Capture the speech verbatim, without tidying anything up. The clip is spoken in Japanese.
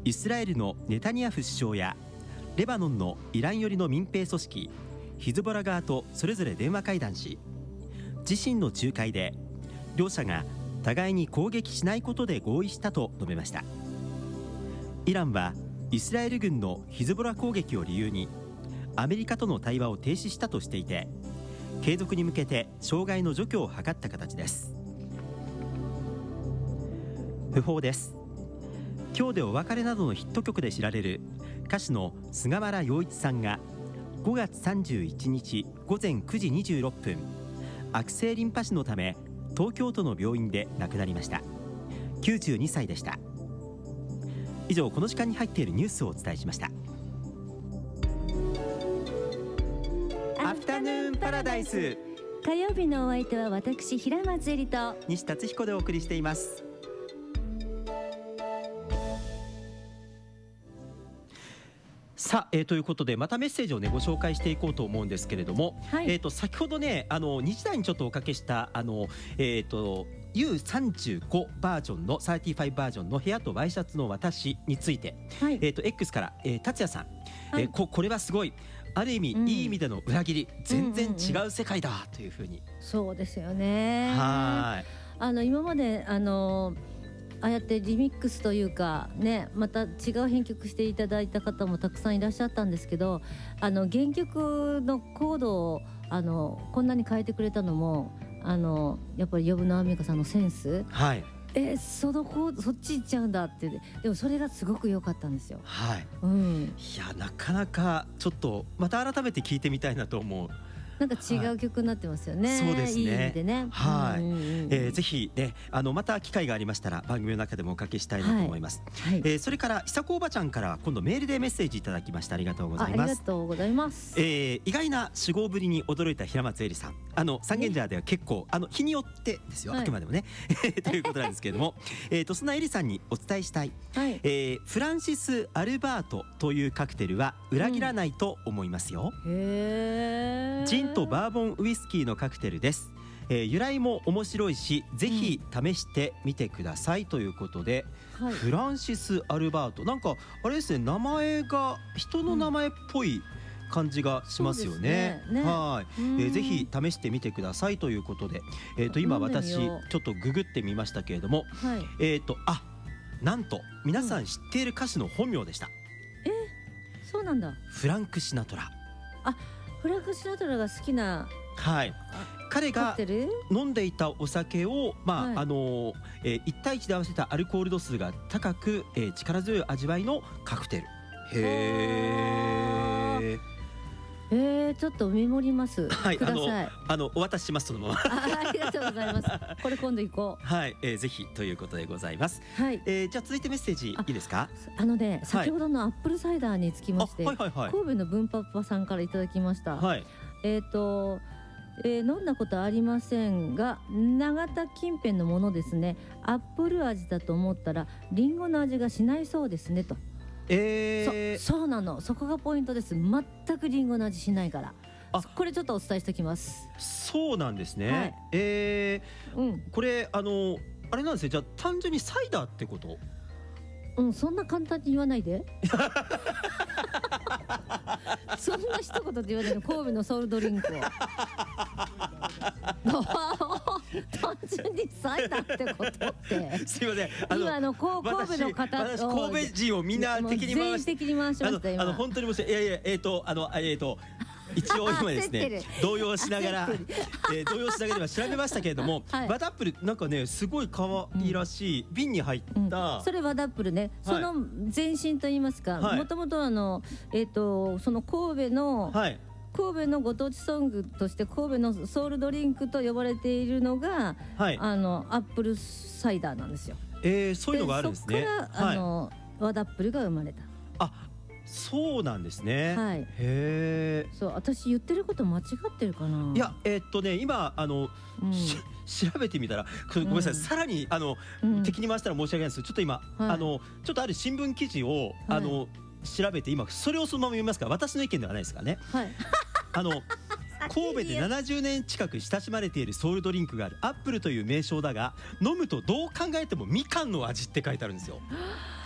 イスラエルのネタニヤフ首相やレバノンのイラン寄りの民兵組織ヒズボラ側とそれぞれ電話会談し、自身の仲介で両者が互いに攻撃しないことで合意したと述べました。イランはイスラエル軍のヒズボラ攻撃を理由にアメリカとの対話を停止したとしていて、継続に向けて障害の除去を図った形です。訃報です。今日でお別れなどのヒット曲で知られる歌手の菅原洋一さんがごがつさんじゅういちにちごぜんくじにじゅうろっぷん、悪性リンパ腫のため東京都の病院で亡くなりました。きゅうじゅうにさいでした。以上、この時間に入っているニュースをお伝えしました。アフタヌーンパラダイス、 火曜日のお相手は私平松絵里と西達彦でお送りしています。さあ、えー、ということでまたメッセージをねご紹介していこうと思うんですけれども、はい、えー、と先ほどねあのにじ台にちょっとおかけしたあの、えー、と ユーさんじゅうご バージョンのさんじゅうごバージョンの部屋とワイシャツの私について、はい、えー、と X から、えー、達也さん、はい、えー、こ, これはすごい、ある意味、うん、いい意味での裏切り、全然違う世界だというふうに、 そうですよね。 はい、 あの今まであのああやってリミックスというかね、また違う編曲していただいた方もたくさんいらっしゃったんですけど、あの原曲のコードをあのこんなに変えてくれたのもあのやっぱり呼野亜美香さんのセンス、 はい、 えそのコードそっち行っちゃうんだって。でもそれがすごく良かったんですよ。 はい、 うん、 いやなかなかちょっとまた改めて聞いてみたいなと思う。 なんか違う曲になってますよね。 はい、そうですね。 いい意味でね。 はい、 うんうんうん、 えー、ぜひねあのまた機会がありましたら番組の中でもおかけしたいなと思います。はいはい、えー、それから久子おばちゃんから今度メールでメッセージいただきました。ありがとうございます。 ありがとうございます。 えー、意外な酒豪ぶりに驚いた平松絵里さん、あの三軒茶屋では結構あの日によってですよ、はい、あくまでもねということなんですけれどもえとそんな絵里さんにお伝えしたい、はい、えー、フランシス・アルバートというカクテルは裏切らないと思いますよ。 うん、へー、 ジンとバーボンウイスキーのカクテルです。えー、由来も面白いしぜひ試してみてくださいということで、うん、フランシス・アルバート、なんかあれですね、名前が人の名前っぽい感じがしますよね。 うん、ね、 はい、えー、ぜひ試してみてくださいということで、えー、と今私ちょっとググってみましたけれども、はい、えー、とあなんと皆さん知っている歌手の本名でした。 うん、えそうなんだ。 フランク・シナトラ。 あ、フランク・シナトラが好きな、 はい、彼が飲んでいたお酒を、まあ、はい、あのえー、いちたいいちで合わせたアルコール度数が高く、えー、力強い味わいのカクテル。へー、 えー、ちょっとメモります、はい、ください。 あのあのお渡しします、そのまま。 あ, ありがとうございます。これ今度行こう。 はい、えー、ぜひということでございます。 はい、 えー、じゃあ続いてメッセージいいですか。 あのね、先ほどのアップルサイダーにつきまして、 はいはいはいはい、 神戸の文パパさんからいただきました。 はい、 えーとえー、飲んだことありませんが永田近辺のものですね。アップル味だと思ったらリンゴの味がしないそうですねと。 えー、 そ, そうなの、そこがポイントです。全くリンゴの味しないから。あ、これちょっとお伝えしておきます。 そうなんですね。はい、えー、うん、これあのあれなんですね。じゃあ単純にサイダーってこと？ うん、そんな簡単に言わないで。そんな一言で言わないの。神戸のソウルドリンクを。単純にサイダーってことって。 すいません。 あの今の神戸の方、 私神戸人をみんな敵に回し、 全員敵に回しました今。 あのあの本当に申し訳ない。いやいやえっ、ー、とあのえっ、ー、と。一応今ですね動揺しながら、えー、動揺しながら今調べましたけれども、はい、ワダップルなんかねすごい可愛らしい、うん、瓶に入った、 うん、それワダップルね、はい、その前身といいますか、もともとあのえっ、ー、とその神戸の、はい、神戸のご当地ソングとして神戸のソウルドリンクと呼ばれているのが、はい、あのアップルサイダーなんですよ。 えー、そういうのがあるんですね。 そこからあの、はい、ワダップルが生まれた。 あ、そうなんですね。 はい。 へえ。 そう、私言ってること間違ってるかな。 いや、えー、っとね今あの、うん、調べてみたらごめんなさい、うん、さらにあの、うん、敵に回したら申し訳ないです。ちょっと今、はい、あのちょっとある新聞記事を、はい、あの調べて今それをそのまま読みますから、私の意見ではないですからね。はい。あの神戸でななじゅうねん近く親しまれているソウルドリンクがあるアップルという名称だが、飲むとどう考えてもみかんの味って書いてあるんですよ。